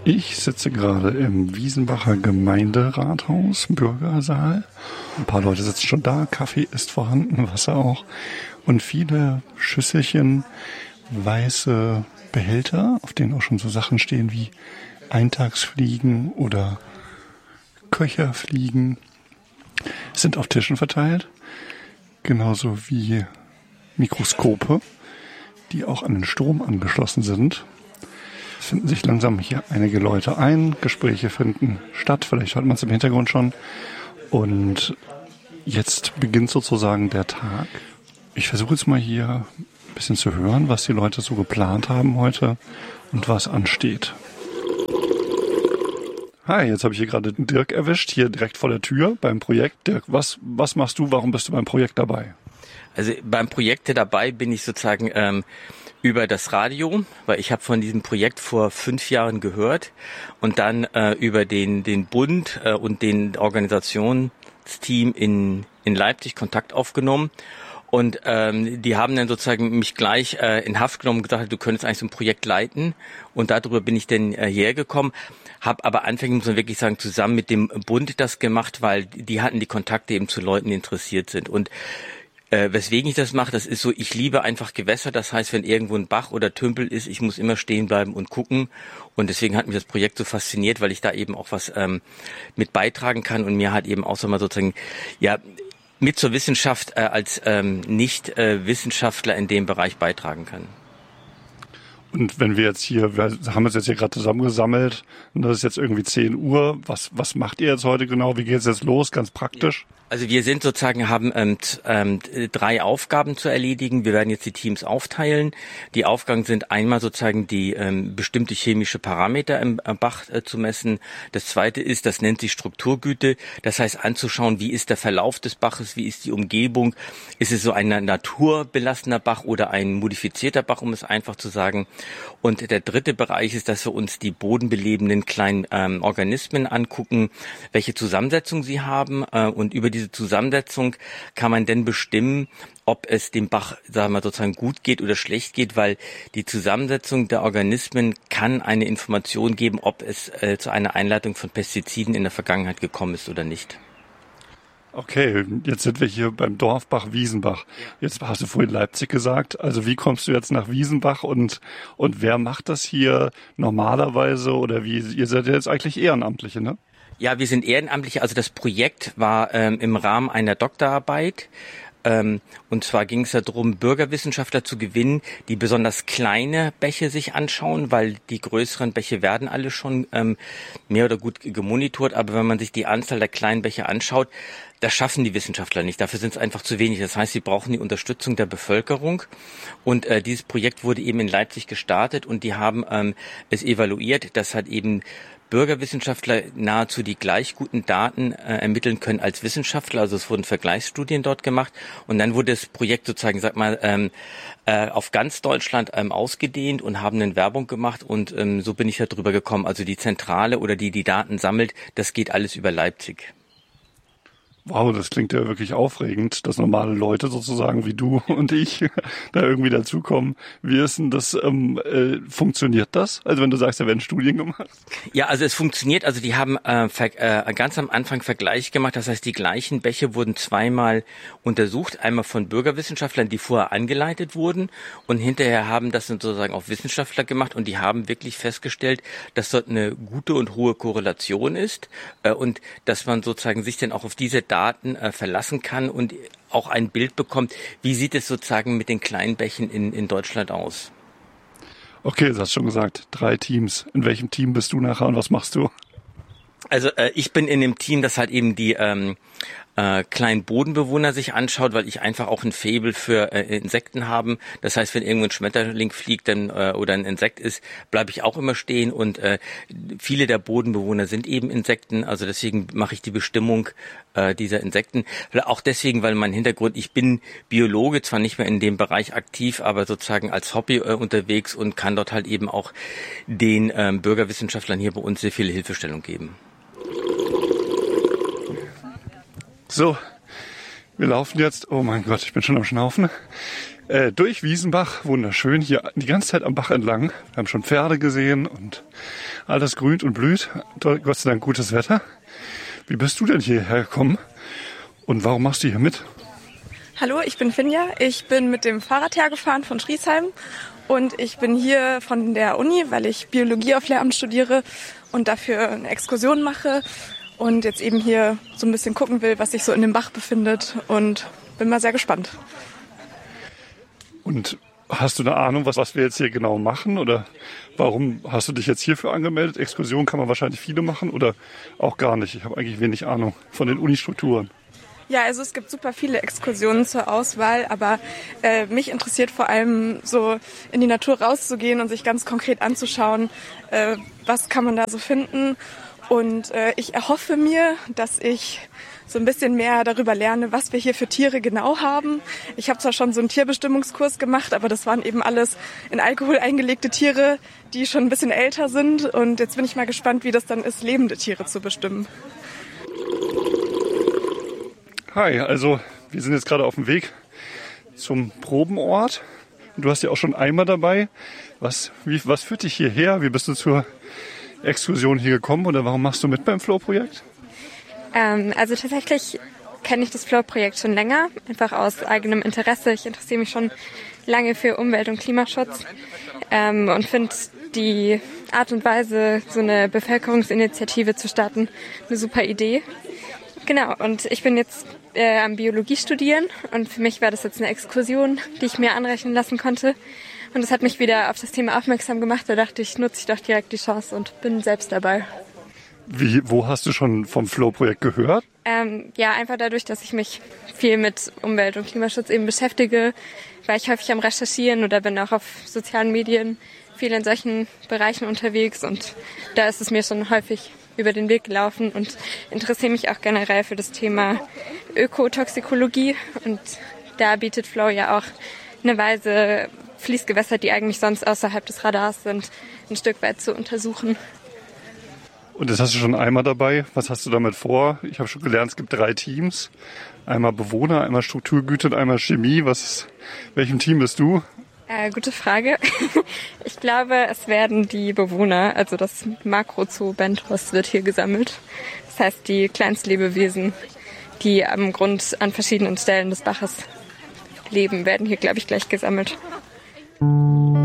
Ich sitze gerade im Wiesenbacher Gemeinderathaus, Bürgersaal. Ein paar Leute sitzen schon da, Kaffee ist vorhanden, Wasser auch. Und viele Schüsselchen, weiße Behälter, auf denen auch schon so Sachen stehen wie Eintagsfliegen oder Köcherfliegen, sind auf Tischen verteilt. Genauso wie Mikroskope, die auch an den Strom angeschlossen sind. Es finden sich langsam hier einige Leute ein, Gespräche finden statt, vielleicht hört man es im Hintergrund schon. Und jetzt beginnt sozusagen der Tag. Ich versuche jetzt mal hier ein bisschen zu hören, was die Leute so geplant haben heute und was ansteht. Hi, jetzt habe ich hier gerade Dirk erwischt, hier direkt vor der Tür beim Projekt. Dirk, was machst du, warum bist du beim Projekt dabei? Also beim Projekt dabei bin ich sozusagen über das Radio, weil ich habe von diesem Projekt vor 5 Jahren gehört und dann über den Bund und den Organisationsteam in Leipzig Kontakt aufgenommen. Und die haben dann sozusagen mich gleich in Haft genommen und gesagt, du könntest eigentlich so ein Projekt leiten. Und darüber bin ich dann hierher gekommen. Habe aber anfänglich, muss man wirklich sagen, zusammen mit dem Bund das gemacht, weil die hatten die Kontakte eben zu Leuten, die interessiert sind. Und weswegen ich das mache, das ist so, ich liebe einfach Gewässer. Das heißt, wenn irgendwo ein Bach oder Tümpel ist, ich muss immer stehen bleiben und gucken. Und deswegen hat mich das Projekt so fasziniert, weil ich da eben auch was mit beitragen kann und mir halt eben auch so mal sozusagen, ja, mit zur Wissenschaft als Nicht-Wissenschaftler in dem Bereich beitragen kann. Und wenn wir haben uns jetzt hier gerade zusammengesammelt und das ist jetzt irgendwie 10 Uhr, was macht ihr jetzt heute genau? Wie geht es jetzt los, ganz praktisch? Also wir haben 3 Aufgaben zu erledigen. Wir werden jetzt die Teams aufteilen. Die Aufgaben sind einmal sozusagen die bestimmte chemische Parameter im Bach zu messen. Das zweite ist, das nennt sich Strukturgüte. Das heißt anzuschauen, wie ist der Verlauf des Baches, wie ist die Umgebung. Ist es so ein naturbelassener Bach oder ein modifizierter Bach, um es einfach zu sagen. Und der dritte Bereich ist, dass wir uns die bodenbelebenden kleinen Organismen angucken, welche Zusammensetzung sie haben und über diese Zusammensetzung kann man denn bestimmen, ob es dem Bach, sagen wir sozusagen, gut geht oder schlecht geht, weil die Zusammensetzung der Organismen kann eine Information geben, ob es zu einer Einleitung von Pestiziden in der Vergangenheit gekommen ist oder nicht. Okay, jetzt sind wir hier beim Dorfbach Wiesenbach. Jetzt hast du vorhin Leipzig gesagt. Also wie kommst du jetzt nach Wiesenbach und wer macht das hier normalerweise oder wie? Ihr seid ja jetzt eigentlich Ehrenamtliche, ne? Ja, wir sind Ehrenamtliche. Also das Projekt war im Rahmen einer Doktorarbeit. Und zwar ging es darum, Bürgerwissenschaftler zu gewinnen, die besonders kleine Bäche sich anschauen, weil die größeren Bäche werden alle schon mehr oder gut gemonitort. Aber wenn man sich die Anzahl der kleinen Bäche anschaut, das schaffen die Wissenschaftler nicht. Dafür sind es einfach zu wenig. Das heißt, sie brauchen die Unterstützung der Bevölkerung. Und dieses Projekt wurde eben in Leipzig gestartet und die haben es evaluiert. Das hat eben Bürgerwissenschaftler nahezu die gleich guten Daten ermitteln können als Wissenschaftler. Also es wurden Vergleichsstudien dort gemacht und dann wurde das Projekt sozusagen, auf ganz Deutschland ausgedehnt und haben dann Werbung gemacht und so bin ich da drüber gekommen. Also die Zentrale oder die Daten sammelt, das geht alles über Leipzig. Wow, das klingt ja wirklich aufregend, dass normale Leute sozusagen wie du und ich da irgendwie dazukommen. Wie ist denn das, funktioniert das? Also wenn du sagst, da werden Studien gemacht? Ja, also es funktioniert. Also die haben ganz am Anfang Vergleich gemacht. Das heißt, die gleichen Bäche wurden 2-mal untersucht. Einmal von Bürgerwissenschaftlern, die vorher angeleitet wurden. Und hinterher haben das sozusagen auch Wissenschaftler gemacht. Und die haben wirklich festgestellt, dass dort eine gute und hohe Korrelation ist. Und dass man sozusagen sich dann auch auf diese Daten verlassen kann und auch ein Bild bekommt, wie sieht es sozusagen mit den kleinen Bächen in Deutschland aus. Okay, du hast schon gesagt, 3 Teams. In welchem Team bist du nachher und was machst du? Also ich bin in dem Team, das halt eben die kleinen Bodenbewohner sich anschaut, weil ich einfach auch ein Faible für Insekten habe. Das heißt, wenn irgendwo ein Schmetterling fliegt dann oder ein Insekt ist, bleibe ich auch immer stehen und viele der Bodenbewohner sind eben Insekten, also deswegen mache ich die Bestimmung dieser Insekten. Auch deswegen, weil mein Hintergrund, ich bin Biologe, zwar nicht mehr in dem Bereich aktiv, aber sozusagen als Hobby unterwegs und kann dort halt eben auch den Bürgerwissenschaftlern hier bei uns sehr viel Hilfestellung geben. So, wir laufen jetzt, oh mein Gott, ich bin schon am Schnaufen. Durch Wiesenbach, wunderschön, hier die ganze Zeit am Bach entlang. Wir haben schon Pferde gesehen und alles grünt und blüht. Gott sei Dank gutes Wetter. Wie bist du denn hierher gekommen und warum machst du hier mit? Hallo, ich bin Finja. Ich bin mit dem Fahrrad hergefahren von Schriesheim und ich bin hier von der Uni, weil ich Biologie auf Lehramt studiere und dafür eine Exkursion mache und jetzt eben hier so ein bisschen gucken will, was sich so in dem Bach befindet und bin mal sehr gespannt. Und hast du eine Ahnung, was wir jetzt hier genau machen oder warum hast du dich jetzt hierfür angemeldet? Exkursion kann man wahrscheinlich viele machen oder auch gar nicht. Ich habe eigentlich wenig Ahnung von den Unistrukturen. Ja, also es gibt super viele Exkursionen zur Auswahl, aber mich interessiert vor allem so in die Natur rauszugehen und sich ganz konkret anzuschauen, was kann man da so finden. Und ich erhoffe mir, dass ich so ein bisschen mehr darüber lerne, was wir hier für Tiere genau haben. Ich habe zwar schon so einen Tierbestimmungskurs gemacht, aber das waren eben alles in Alkohol eingelegte Tiere, die schon ein bisschen älter sind. Und jetzt bin ich mal gespannt, wie das dann ist, lebende Tiere zu bestimmen. Hi, also wir sind jetzt gerade auf dem Weg zum Probenort. Du hast ja auch schon Eimer dabei. Was führt dich hierher? Wie bist du zur Exkursion hier gekommen oder warum machst du mit beim Flow-Projekt? Also tatsächlich kenne ich das Flow-Projekt schon länger, einfach aus eigenem Interesse. Ich interessiere mich schon lange für Umwelt- und Klimaschutz und finde die Art und Weise, so eine Bevölkerungsinitiative zu starten, eine super Idee. Genau, und ich bin jetzt am Biologie studieren und für mich war das jetzt eine Exkursion, die ich mir anrechnen lassen konnte. Und das hat mich wieder auf das Thema aufmerksam gemacht. Da dachte ich, nutze ich doch direkt die Chance und bin selbst dabei. Wo hast du schon vom Flow-Projekt gehört? Ja, einfach dadurch, dass ich mich viel mit Umwelt- und Klimaschutz eben beschäftige, war ich häufig am Recherchieren oder bin auch auf sozialen Medien viel in solchen Bereichen unterwegs und da ist es mir schon häufig über den Weg gelaufen und interessiere mich auch generell für das Thema Ökotoxikologie und da bietet Flow ja auch eine Weise, Fließgewässer, die eigentlich sonst außerhalb des Radars sind, ein Stück weit zu untersuchen. Und jetzt hast du schon Eimer dabei. Was hast du damit vor? Ich habe schon gelernt, es gibt 3 Teams. Einmal Bewohner, einmal Strukturgüte und einmal Chemie. Welchem Team bist du? Gute Frage. Ich glaube, es werden die Bewohner, also das Makrozoo Bentos wird hier gesammelt. Das heißt, die Kleinstlebewesen, die am Grund an verschiedenen Stellen des Baches leben, werden hier, glaube ich, gleich gesammelt.